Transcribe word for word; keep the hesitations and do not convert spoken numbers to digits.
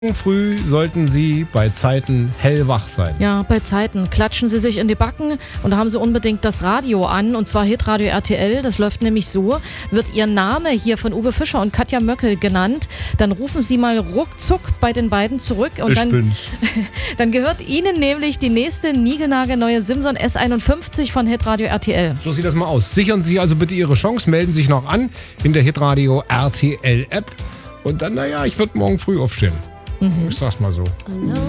Früh sollten Sie bei Zeiten hellwach sein. Ja, bei Zeiten klatschen Sie sich in die Backen und da haben Sie unbedingt das Radio an, und zwar Hitradio R T L. Das läuft nämlich so: Wird Ihr Name hier von Uwe Fischer und Katja Möckel genannt, dann rufen Sie mal ruckzuck bei den beiden zurück und ich dann, bin's. dann gehört Ihnen nämlich die nächste niegelnagelneue Simson S einundfünfzig von Hitradio R T L. So sieht das mal aus. Sichern Sie also bitte Ihre Chance, melden Sie sich noch an in der Hitradio R T L App und dann, naja, ich würde morgen früh aufstehen. Mhm. Ich sag's mal so.